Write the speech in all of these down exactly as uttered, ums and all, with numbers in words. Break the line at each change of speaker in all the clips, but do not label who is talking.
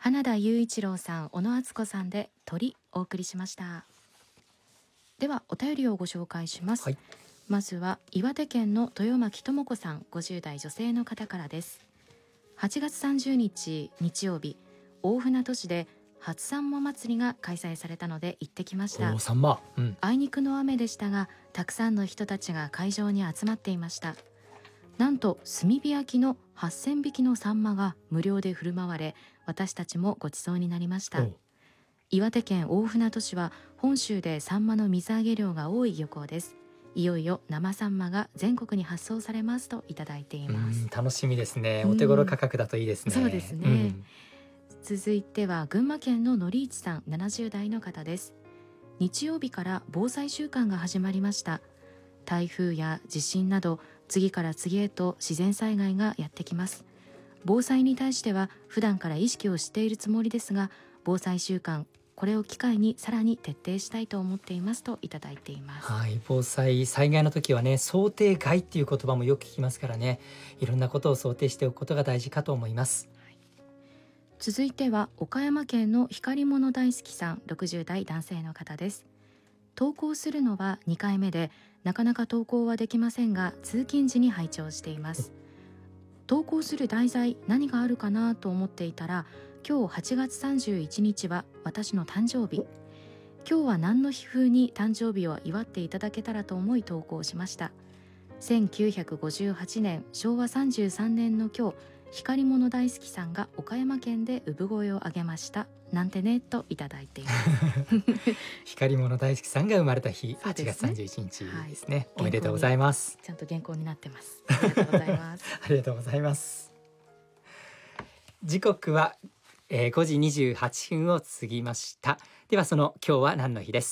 花田雄一郎さん、小野敦子さんで鳥お送りしました。ではお便りをご紹介します、はい、まずは岩手県の豊巻智子さん、ごじゅう代女性の方からです。はちがつさんじゅうにち日曜日、大船渡市で初さんま祭りが開催されたので行ってきました。
お、さんま、うん、
あいにくの雨でしたが、たくさんの人たちが会場に集まっていました。なんと炭火焼きのはっせんびきのサンマが無料で振る舞われ、私たちもご馳走になりました。岩手県大船渡市は本州でサンマの水揚げ量が多い漁港です。いよいよ生サンマが全国に発送されますといただいています。
うん、楽しみですね。お手頃価格だといいですね。
そうですね、うん、続いては群馬県ののりいちさん、ななじゅう代の方です。日曜日から防災週間が始まりました。台風や地震など次から次へと自然災害がやってきます。防災に対しては普段から意識をしているつもりですが、防災週間、これを機会にさらに徹底したいと思っていますといただいています。
はい、防災災害の時はね、想定外っていう言葉もよく聞きますからね、いろんなことを想定しておくことが大事かと思います。
はい、続いては岡山県の光り物大好きさん、ろくじゅう代男性の方です。投稿するのはにかいめで、なかなか投稿はできませんが、通勤時に拝聴しています。投稿する題材、何があるかなと思っていたら、今日はちがつさんじゅういちにちは私の誕生日。今日は何の日風に誕生日を祝っていただけたらと思い投稿しました。せんきゅうひゃくごじゅうはちねん、しょうわさんじゅうさんねんの今日、光り物大好きさんが岡山県で産声を上げましたなんてねといただいています
光り物大好きさんが生まれた日、はちがつさんじゅういちにちですね、はい、おめでとうございます。
ちゃんと原稿になってます。ありがとうございます
ありがとうございます。時刻は、えー、ごじにじゅうはっぷんを過ぎました。ではその今日は何の日です。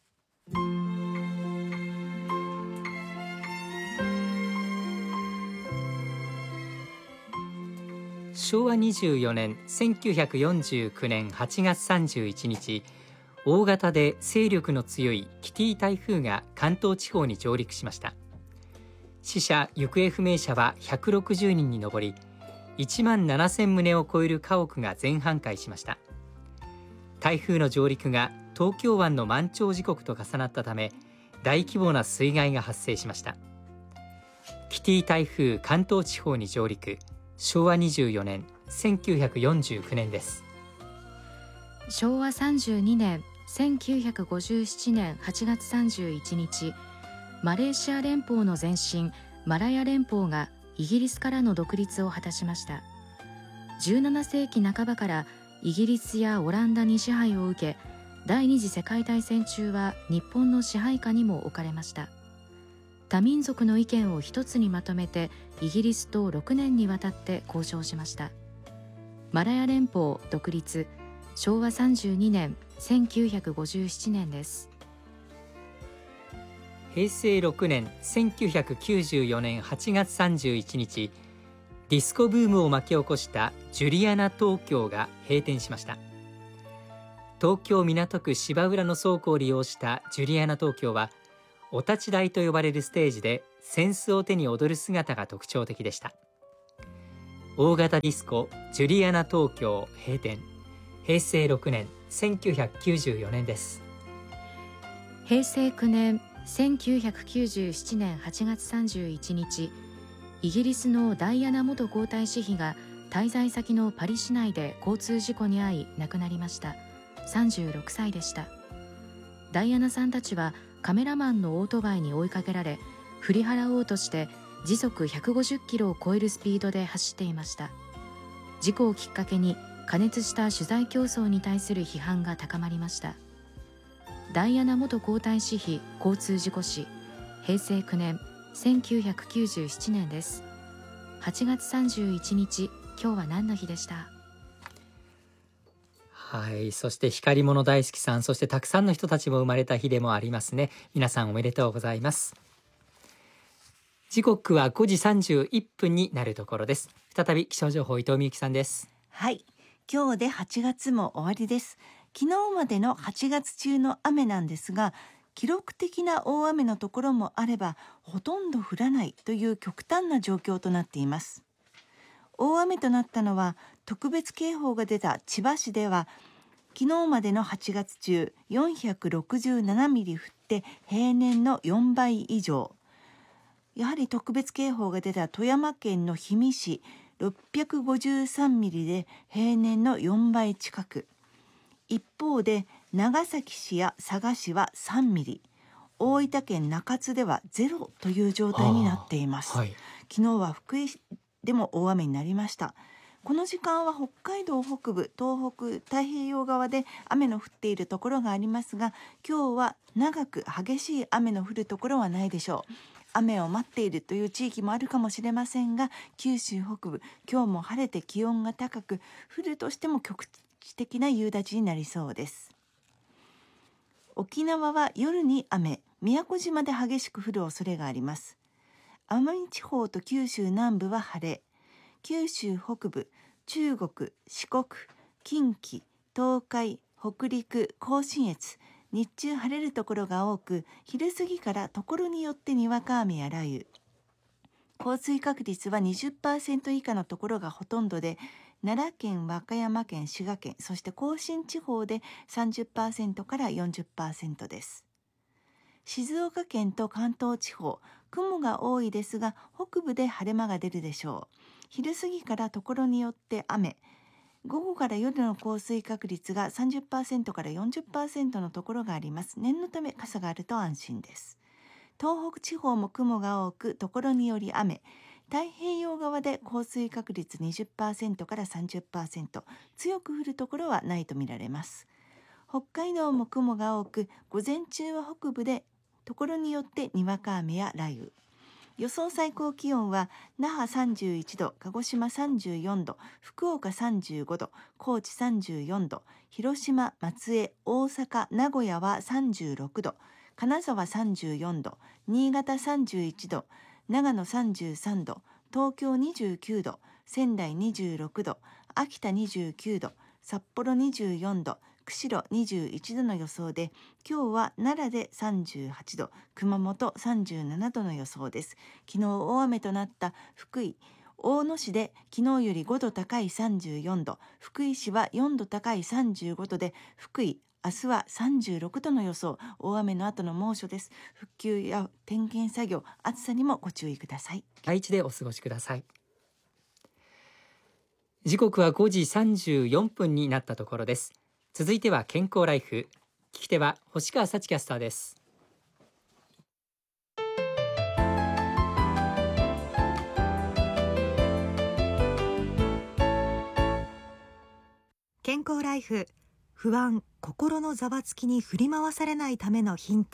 しょうわにじゅうよねん、せんきゅうひゃくよんじゅうきゅうねんはちがつさんじゅういちにち、大型で勢力の強いキティ台風が関東地方に上陸しました。死者・行方不明者はひゃくろくじゅうにんに上り、いちまんななせん棟を超える家屋が全半壊しました。台風の上陸が東京湾の満潮時刻と重なったため、大規模な水害が発生しました。キティ台風関東地方に上陸、しょうわにじゅうよねん、せんきゅうひゃくよんじゅうきゅうねんです。
しょうわさんじゅうにねん、せんきゅうひゃくごじゅうななねんはちがつさんじゅういちにち、マレーシア連邦の前身マラヤ連邦がイギリスからの独立を果たしました。じゅうななせいきなかばからイギリスやオランダに支配を受け、第二次世界大戦中は日本の支配下にも置かれました。多民族の意見を一つにまとめてイギリスとろくねんにわたって交渉しました。マラヤ連邦独立、しょうわさんじゅうにねん、せんきゅうひゃくごじゅうななねんです。
へいせいろくねん、せんきゅうひゃくきゅうじゅうよねんはちがつさんじゅういちにち、ディスコブームを巻き起こしたジュリアナ東京が閉店しました。東京港区芝浦の倉庫を利用したジュリアナ東京は、お立ち台と呼ばれるステージで扇子を手に踊る姿が特徴的でした。大型ディスコジュリアナ東京閉店、へいせいろくねん、せんきゅうひゃくきゅうじゅうよねんです。
へいせいきゅうねん、せんきゅうひゃくきゅうじゅうななねんはちがつさんじゅういちにち、イギリスのダイアナ元皇太子妃が滞在先のパリ市内で交通事故に遭い亡くなりました。さんじゅうろくさいでした。ダイアナさんたちはカメラマンのオートバイに追いかけられ、振り払おうとして時速ひゃくごじゅっキロを超えるスピードで走っていました。事故をきっかけに過熱した取材競争に対する批判が高まりました。ダイアナ元皇太子妃交通事故死、へいせいきゅうねん、せんきゅうひゃくきゅうじゅうななねんです。はちがつさんじゅういちにち、今日は何の日でした。
はい、そして光り物大好きさん、そしてたくさんの人たちも生まれた日でもありますね。皆さんおめでとうございます。時刻はごじさんじゅういっぷんになるところです。再び気象情報、伊藤美幸さんです。
はい、今日ではちがつも終わりです。昨日までのはちがつ中の雨なんですが、記録的な大雨のところもあればほとんど降らないという極端な状況となっています。 大雨となったのは特別警報が出た千葉市では昨日までのはちがつ中よんひゃくろくじゅうななミリ降って平年のよんばい以上。やはり特別警報が出た富山県の氷見市ろっぴゃくごじゅうさんミリで平年のよんばい近く。一方で長崎市や佐賀市はさんミリ、大分県中津ではゼロという状態になっています、はい、昨日は福井でも大雨になりました。この時間は北海道北部、東北太平洋側で雨の降っているところがありますが、今日は長く激しい雨の降るところはないでしょう。雨を待っているという地域もあるかもしれませんが、九州北部今日も晴れて気温が高く、降るとしても局地的な夕立になりそうです。沖縄は夜に雨、宮古島で激しく降る恐れがあります。奄美地方と九州南部は晴れ、九州北部、中国、四国、近畿、東海、北陸、甲信越、日中晴れるところが多く、昼過ぎからところによってにわか雨や雷雨。降水確率は にじゅっパーセント 以下のところがほとんどで、奈良県、和歌山県、滋賀県、そして甲信地方で さんじゅっパーセント から よんじゅっパーセント です。静岡県と関東地方、雲が多いですが、北部で晴れ間が出るでしょう。昼過ぎからところによって雨、午後から夜の降水確率が さんじゅっパーセント から よんじゅっパーセント のところがあります。念のため傘があると安心です。東北地方も雲が多く、ところにより雨、太平洋側で降水確率 にじゅっパーセント から さんじゅっパーセント、強く降るところはないとみられます。北海道も雲が多く、午前中は北部でところによってにわか雨や雷雨。予想最高気温は那覇さんじゅういちど、鹿児島さんじゅうよんど、福岡さんじゅうごど、高知さんじゅうよんど、広島、松江、大阪、名古屋はさんじゅうろくど、金沢さんじゅうよんど、新潟さんじゅういちど、長野さんじゅうさんど、東京にじゅうきゅうど、仙台にじゅうろくど、秋田にじゅうきゅうど、札幌にじゅうよんど、釧路にじゅういちどの予想で、今日は奈良でさんじゅうはちど、熊本さんじゅうななどの予想です。昨日大雨となった福井、大野市で昨日よりごど高いさんじゅうよんど、福井市はよんど高いさんじゅうごどで、福井、明日はさんじゅうろくどの予想。大雨の後の猛暑です。復旧や点検作業、暑さにもご注意ください。
配置でお過ごしください。時刻はごじさんじゅうよんぷんになったところです。続いては健康ライフ。聞き手は星川幸キャスターです。
健康ライフ。不安、心のざわつきに振り回されないためのヒント。